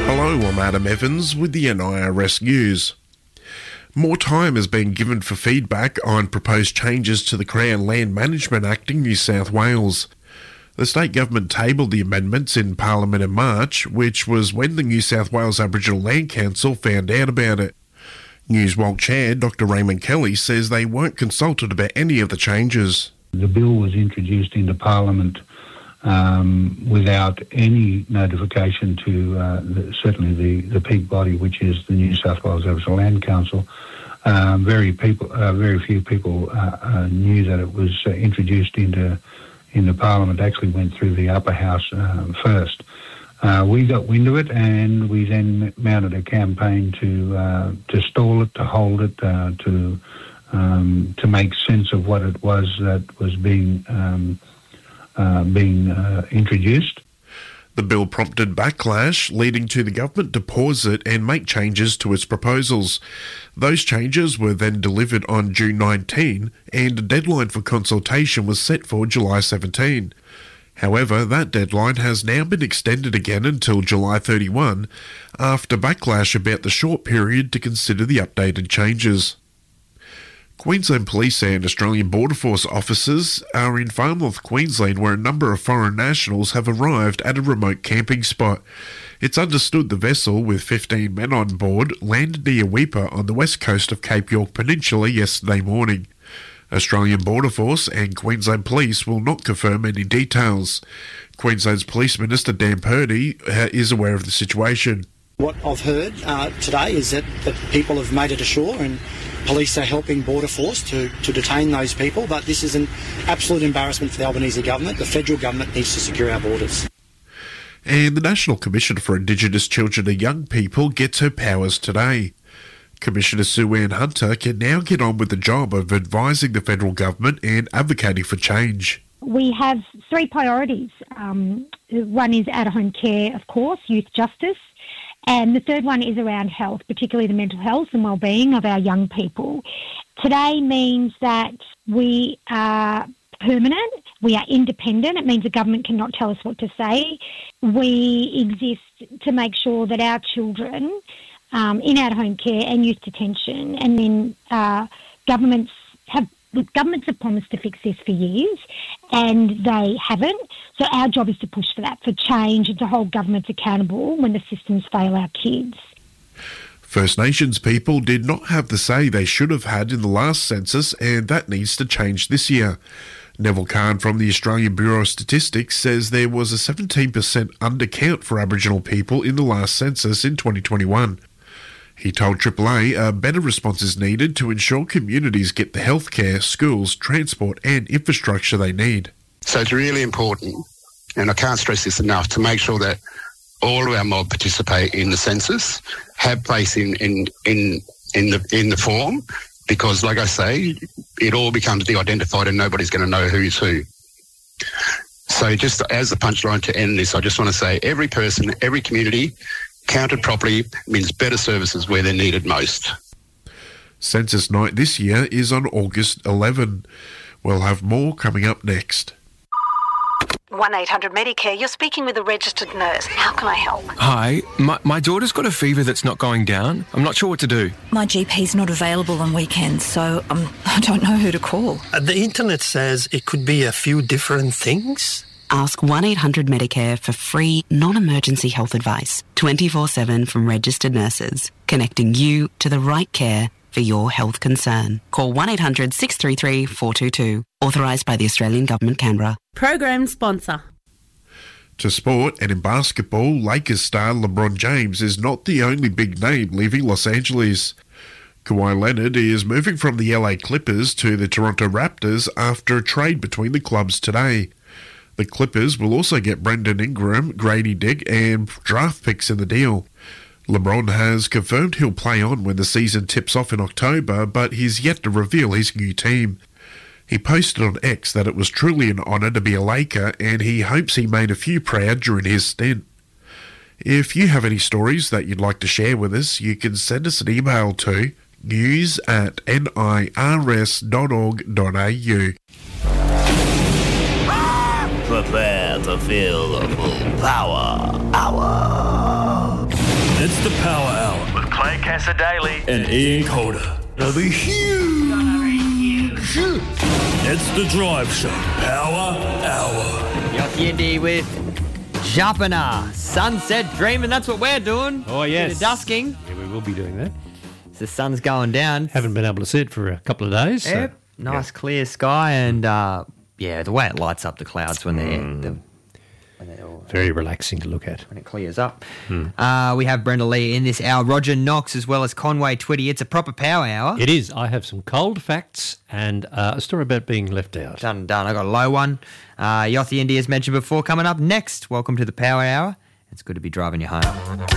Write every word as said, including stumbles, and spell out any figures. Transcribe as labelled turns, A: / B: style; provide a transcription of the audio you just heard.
A: Hello, I'm Adam Evans with the N I R S News. More time has been given for feedback on proposed changes to the Crown Land Management Act in New South Wales. The state government tabled the amendments in Parliament in March, which was when the New South Wales Aboriginal Land Council found out about it. Newswalk Chair Doctor Raymond Kelly says they weren't consulted about any of the changes.
B: The bill was introduced into Parliament um, without any notification to uh, the, certainly the, the peak body, which is the New South Wales Aboriginal Land Council. Um, very people, uh, very few people uh, uh, knew that it was uh, introduced into into Parliament. Actually went through the upper house uh, first. Uh, we got wind of it, and we then mounted a campaign to uh, to stall it, to hold it, uh, to um, to make sense of what it was that was being um, uh, being uh, introduced.
A: The bill prompted backlash, leading to the government to pause it and make changes to its proposals. Those changes were then delivered on June nineteenth, and a deadline for consultation was set for July seventeenth. However, that deadline has now been extended again until July thirty-first, after backlash about the short period to consider the updated changes. Queensland Police and Australian Border Force officers are in Far North Queensland, where a number of foreign nationals have arrived at a remote camping spot. It's understood the vessel, with fifteen men on board, landed near Weipa on the west coast of Cape York Peninsula yesterday morning. Australian Border Force and Queensland Police will not confirm any details. Queensland's Police Minister Dan Purdy uh, is aware of the situation.
C: What I've heard uh, today is that, that people have made it ashore and police are helping Border Force to, to detain those people, but this is an absolute embarrassment for the Albanese government. The federal government needs to secure our borders.
A: And the National Commission for Indigenous Children and Young People gets her powers today. Commissioner Sue Ann Hunter can now get on with the job of advising the federal government and advocating for change.
D: We have three priorities. Um, one is out-of-home care, of course, youth justice, and the third one is around health, particularly the mental health and well-being of our young people. Today means that we are permanent, we are independent. It means the government cannot tell us what to say. We exist to make sure that our children um, in out-of-home care and youth detention, and then uh, governments have governments have promised to fix this for years, and they haven't. So our job is to push for that, for change, and to hold governments accountable when the systems fail our kids.
A: First Nations people did not have the say they should have had in the last census, and that needs to change this year. Neville Kahn from the Australian Bureau of Statistics says there was a seventeen percent undercount for Aboriginal people in the last census in twenty twenty-one. He told Triple A a better response is needed to ensure communities get the healthcare, schools, transport and infrastructure they need.
E: So it's really important, and I can't stress this enough, to make sure that all of our mob participate in the census, have place in, in, in, in, the, in the form, because, like I say, it all becomes de-identified and nobody's going to know who's who. So just as a punchline to end this, I just want to say every person, every community, counted properly means better services where they're needed most.
A: Census night this year is on August eleventh. We'll have more coming up next.
F: one eight hundred Medicare, you're speaking with a registered nurse. How can I help?
G: Hi, my, my daughter's got a fever that's not going down. I'm not sure what to do.
H: My G P's not available on weekends, so um, I don't know who to call.
I: Uh, the internet says it could be a few different things.
J: Ask one eight hundred Medicare for free, non-emergency health advice, twenty-four seven from registered nurses, connecting you to the right care for your health concern. Call one eight hundred six three three four two two. Authorised by the Australian Government, Canberra.
K: Program sponsor.
A: To sport, and in basketball, Lakers star LeBron James is not the only big name leaving Los Angeles. Kawhi Leonard is moving from the L A Clippers to the Toronto Raptors after a trade between the clubs today. The Clippers will also get Brandon Ingram, Grady Dick and draft picks in the deal. LeBron has confirmed he'll play on when the season tips off in October, but he's yet to reveal his new team. He posted on X that it was truly an honour to be a Laker, and he hopes he made a few proud during his stint. If you have any stories that you'd like to share with us, you can send us an email to news at nirs dot org dot a u.
L: Prepare to feel the full power. Power.
K: the Power Hour
L: with Clay Casadaly
K: and Ian Calder. It'll be huge. It's the Drive Show Power Hour.
M: Yossi Indy with Japana, Sunset Dream, and that's what we're doing.
N: Oh, yes.
M: Bit of dusking.
N: Yeah, we will be doing that.
M: The sun's going down.
N: Haven't been able to see it for a couple of days.
M: Yep.
N: So,
M: nice
N: yeah.
M: clear sky, and uh, yeah, the way it lights up the clouds when they're, mm. the, when they're all,
N: very relaxing to look at.
M: When it clears up.
N: Mm.
M: Uh, we have Brenda Lee in this hour, Roger Knox, as well as Conway Twitty. It's a proper power hour.
N: It is. I have some cold facts and uh, a story about being left out.
M: Done, done. I got a low one. Uh, Yossi Indy, as mentioned before, coming up next. Welcome to the Power Hour. It's good to be driving you home.